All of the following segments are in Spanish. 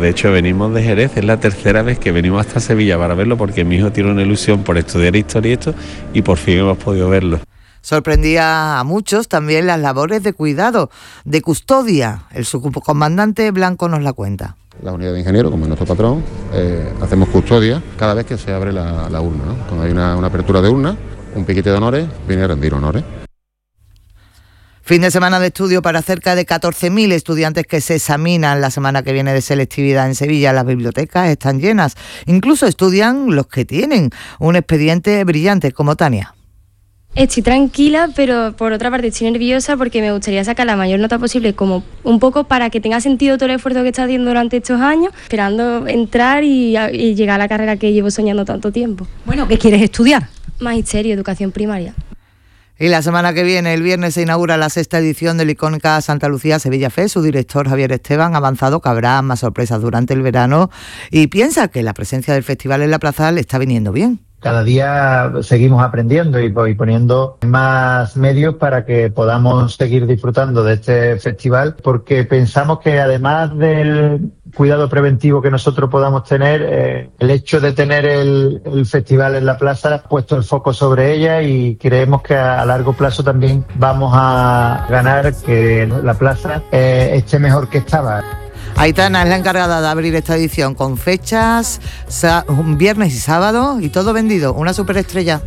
De hecho, venimos de Jerez, es la tercera vez que venimos hasta Sevilla para verlo, porque mi hijo tiene una ilusión por estudiar historia y esto, y por fin hemos podido verlo. Sorprendía a muchos también las labores de cuidado, de custodia. El subcomandante Blanco nos la cuenta. La unidad de ingenieros, como es nuestro patrón, hacemos custodia cada vez que se abre la urna, ¿no? Cuando hay una apertura de urna, un piquete de honores viene a rendir honores. Fin de semana de estudio para cerca de 14.000 estudiantes que se examinan la semana que viene de selectividad en Sevilla. Las bibliotecas están llenas. Incluso estudian los que tienen un expediente brillante, como Tania. Estoy tranquila, pero por otra parte estoy nerviosa porque me gustaría sacar la mayor nota posible, como un poco para que tenga sentido todo el esfuerzo que he estado haciendo durante estos años, esperando entrar y llegar a la carrera que llevo soñando tanto tiempo. Bueno, ¿qué quieres estudiar? Magisterio, educación primaria. Y la semana que viene, el viernes, se inaugura la 6ª edición de la icónica Santa Lucía Sevilla Fest. Su director, Javier Esteban, ha avanzado que habrá más sorpresas durante el verano y piensa que la presencia del festival en la plaza le está viniendo bien. Cada día seguimos aprendiendo y poniendo más medios para que podamos seguir disfrutando de este festival, porque pensamos que además del cuidado preventivo que nosotros podamos tener, el hecho de tener el festival en la plaza ha puesto el foco sobre ella y creemos que a largo plazo también vamos a ganar que la plaza esté mejor que estaba. Aitana es la encargada de abrir esta edición con fechas, un viernes y sábado y todo vendido, una superestrella.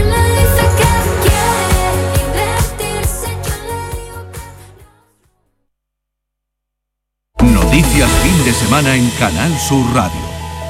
Noticias fin de semana en Canal Sur Radio.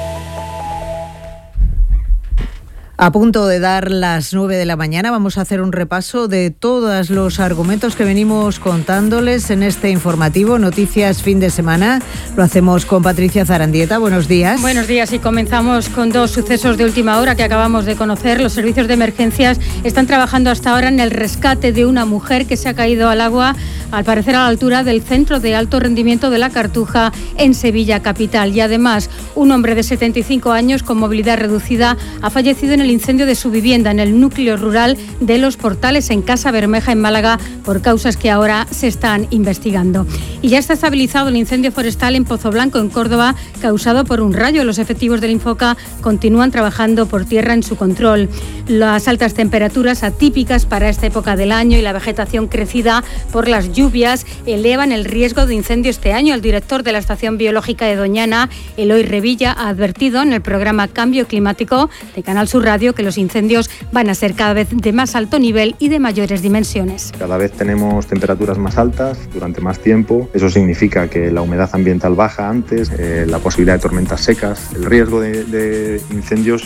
A punto de dar las 9 de la mañana vamos a hacer un repaso de todos los argumentos que venimos contándoles en este informativo Noticias Fin de Semana. Lo hacemos con Patricia Zarandieta. Buenos días. Buenos días y comenzamos con dos sucesos de última hora que acabamos de conocer. Los servicios de emergencias están trabajando hasta ahora en el rescate de una mujer que se ha caído al agua, al parecer a la altura del Centro de Alto Rendimiento de la Cartuja en Sevilla capital. Y además, un hombre de 75 años con movilidad reducida ha fallecido en el incendio de su vivienda en el núcleo rural de Los Portales, en Casa Bermeja, en Málaga, por causas que ahora se están investigando. Y ya está estabilizado el incendio forestal en Pozo Blanco, en Córdoba, causado por un rayo. Los efectivos del Infoca continúan trabajando por tierra en su control. Las altas temperaturas atípicas para esta época del año y la vegetación crecida por las lluvias elevan el riesgo de incendio este año. El director de la Estación Biológica de Doñana, Eloy Revilla, ha advertido en el programa Cambio Climático de Canal Sur Radio que los incendios van a ser cada vez de más alto nivel y de mayores dimensiones. Cada vez tenemos temperaturas más altas durante más tiempo. Eso significa que la humedad ambiental baja antes, la posibilidad de tormentas secas, el riesgo de incendios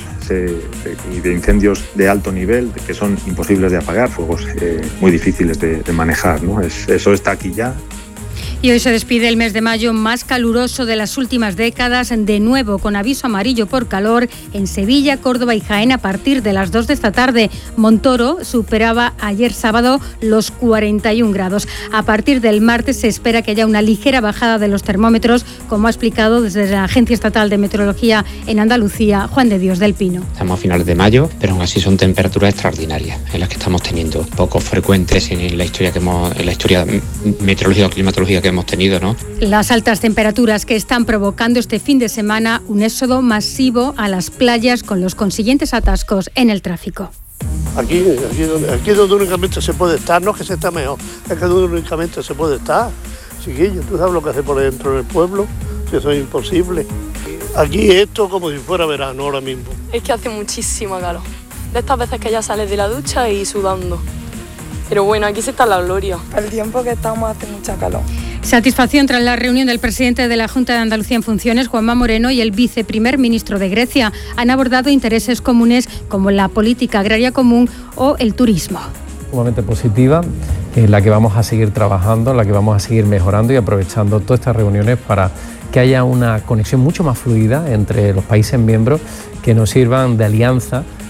y de incendios de alto nivel que son imposibles de apagar, fuegos muy difíciles de manejar, ¿no? Eso está aquí ya. Y hoy se despide el mes de mayo más caluroso de las últimas décadas, de nuevo con aviso amarillo por calor en Sevilla, Córdoba y Jaén a partir de las 2 de esta tarde. Montoro superaba ayer sábado los 41 grados. A partir del martes se espera que haya una ligera bajada de los termómetros, como ha explicado desde la Agencia Estatal de Meteorología en Andalucía, Juan de Dios del Pino. Estamos a finales de mayo, pero aún así son temperaturas extraordinarias en las que estamos teniendo, poco frecuentes en la historia meteorológica o climatológica que hemos tenido, ¿no? Las altas temperaturas que están provocando este fin de semana un éxodo masivo a las playas con los consiguientes atascos en el tráfico. Aquí donde únicamente se puede estar, no es que se está mejor, es que donde únicamente se puede estar. Chiquillo, tú sabes lo que hace por dentro del pueblo, si eso es imposible. Aquí esto como si fuera verano ahora mismo. Es que hace muchísima calor. De estas veces que ya sales de la ducha y sudando. Pero bueno, aquí se está la gloria. El tiempo que estamos hace mucha calor. Satisfacción tras la reunión del presidente de la Junta de Andalucía en funciones, Juanma Moreno, y el viceprimer ministro de Grecia. Han abordado intereses comunes como la política agraria común o el turismo. Sumamente positiva, en la que vamos a seguir trabajando, en la que vamos a seguir mejorando y aprovechando todas estas reuniones para que haya una conexión mucho más fluida entre los países miembros que nos sirvan de alianza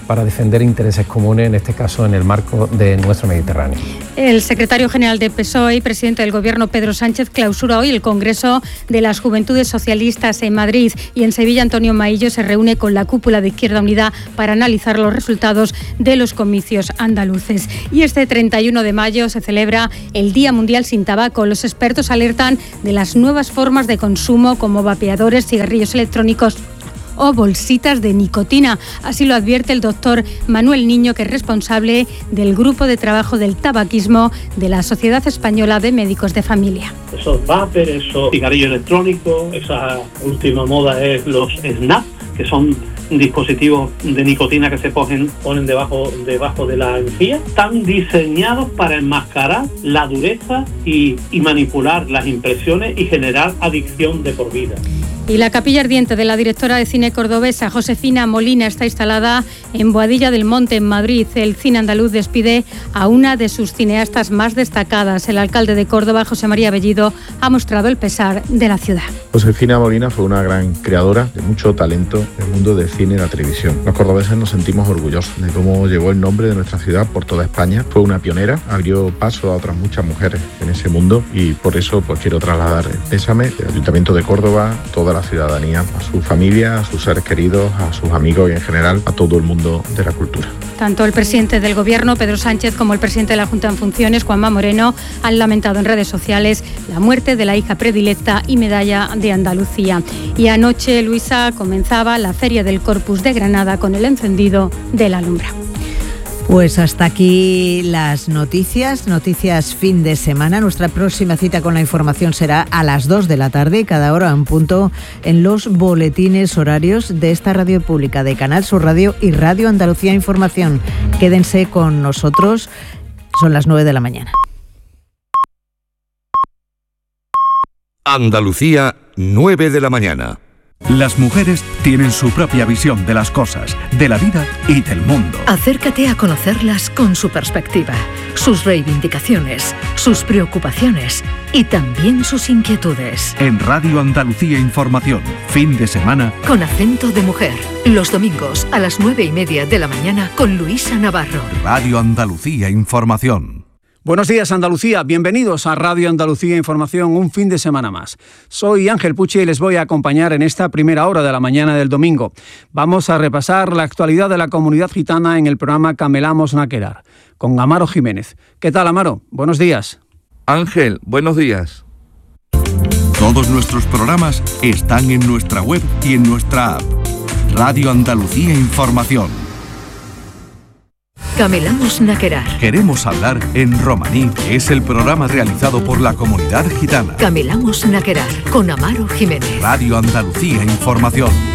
para defender intereses comunes, en este caso en el marco de nuestro Mediterráneo. El secretario general de PSOE y presidente del Gobierno, Pedro Sánchez, clausura hoy el Congreso de las Juventudes Socialistas en Madrid, y en Sevilla Antonio Maillo se reúne con la cúpula de Izquierda Unida para analizar los resultados de los comicios andaluces. Y este 31 de mayo se celebra el Día Mundial sin Tabaco. Los expertos alertan de las nuevas formas de consumo como vapeadores, cigarrillos electrónicos o bolsitas de nicotina. Así lo advierte el doctor Manuel Niño, que es responsable del Grupo de Trabajo del Tabaquismo de la Sociedad Española de Médicos de Familia. Esos vapers, esos cigarrillos electrónicos, esa última moda es los snap, que son dispositivos de nicotina que se ponen debajo de la encía. Están diseñados para enmascarar la dureza y manipular las impresiones y generar adicción de por vida. Y la capilla ardiente de la directora de cine cordobesa Josefina Molina está instalada en Boadilla del Monte, en Madrid. El cine andaluz despide a una de sus cineastas más destacadas. El alcalde de Córdoba, José María Bellido, ha mostrado el pesar de la ciudad. Josefina Molina fue una gran creadora de mucho talento en el mundo del cine y la televisión. Los cordobeses nos sentimos orgullosos de cómo llevó el nombre de nuestra ciudad por toda España. Fue una pionera, abrió paso a otras muchas mujeres en ese mundo, y por eso quiero trasladar el pésame del Ayuntamiento de Córdoba, toda la ciudadanía, a su familia, a sus seres queridos, a sus amigos y en general a todo el mundo de la cultura. Tanto el presidente del Gobierno, Pedro Sánchez, como el presidente de la Junta en funciones, Juanma Moreno, han lamentado en redes sociales la muerte de la hija predilecta y medalla de Andalucía. Y anoche, Luisa, comenzaba la Feria del Corpus de Granada con el encendido de la alumbra. Pues hasta aquí las noticias fin de semana. Nuestra próxima cita con la información será a las 2 de la tarde, cada hora en punto, en los boletines horarios de esta radio pública, de Canal Sur Radio y Radio Andalucía Información. Quédense con nosotros, son las 9 de la mañana. Andalucía, 9 de la mañana. Las mujeres tienen su propia visión de las cosas, de la vida y del mundo. Acércate a conocerlas con su perspectiva, sus reivindicaciones, sus preocupaciones y también sus inquietudes. En Radio Andalucía Información, fin de semana, con acento de mujer, los domingos a las 9:30 de la mañana con Luisa Navarro. Radio Andalucía Información. Buenos días, Andalucía. Bienvenidos a Radio Andalucía Información, un fin de semana más. Soy Ángel Puche y les voy a acompañar en esta primera hora de la mañana del domingo. Vamos a repasar la actualidad de la comunidad gitana en el programa Camelamos Naquerar, con Amaro Jiménez. ¿Qué tal, Amaro? Buenos días. Ángel, buenos días. Todos nuestros programas están en nuestra web y en nuestra app. Radio Andalucía Información. Camelamos Naquerar. Queremos hablar en romaní, que es el programa realizado por la comunidad gitana. Camelamos Naquerar, con Amaro Jiménez. Radio Andalucía Información.